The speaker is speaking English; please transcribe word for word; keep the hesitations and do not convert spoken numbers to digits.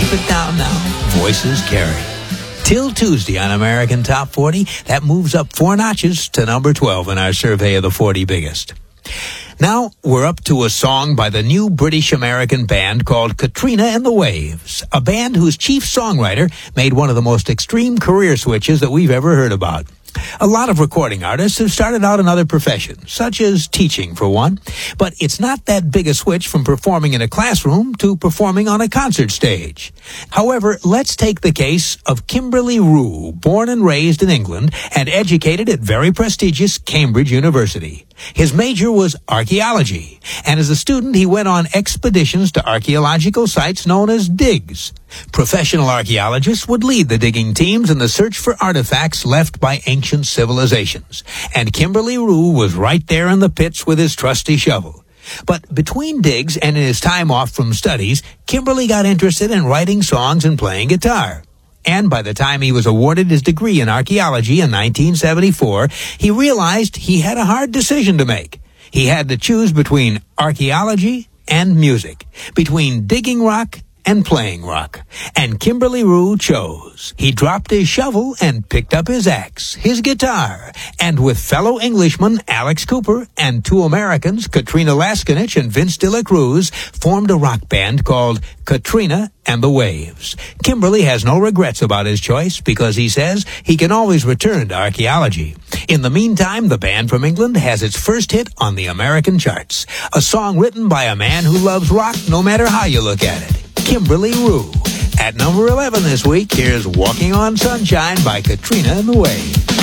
keep it down now. Voices carry. Till Tuesday on American Top forty, that moves up four notches to number twelve in our survey of the forty biggest. Now, we're up to a song by the new British-American band called Katrina and the Waves, a band whose chief songwriter made one of the most extreme career switches that we've ever heard about. A lot of recording artists have started out in other professions, such as teaching, for one, but it's not that big a switch from performing in a classroom to performing on a concert stage. However, let's take the case of Kimberly Rue, born and raised in England and educated at very prestigious Cambridge University. His major was archaeology, and as a student he went on expeditions to archaeological sites known as digs. Professional archaeologists would lead the digging teams in the search for artifacts left by ancient civilizations, and Kimberly Rue was right there in the pits with his trusty shovel. But between digs and in his time off from studies, Kimberly got interested in writing songs and playing guitar. And by the time he was awarded his degree in archaeology in nineteen seventy-four, he realized he had a hard decision to make. He had to choose between archaeology and music, between digging rock and playing rock. And Kimberly Rue chose. He dropped his shovel and picked up his axe, his guitar, and with fellow Englishmen Alex Cooper and two Americans, Katrina Laskinich and Vince De La Cruz, formed a rock band called Katrina and the Waves. Kimberly has no regrets about his choice because he says he can always return to archaeology. In the meantime, the band from England has its first hit on the American charts, a song written by a man who loves rock no matter how you look at it. Kimberly Rue. At number eleven this week, here's Walking on Sunshine by Katrina and the Waves.